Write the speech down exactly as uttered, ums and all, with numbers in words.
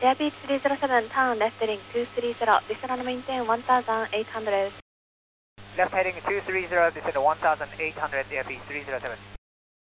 Airbeat three zero seven, turn left heading two three zero, descend maintain one thousand eight hundred. Left heading two three zero, descend one thousand eight hundred, Airbeat three zero seven.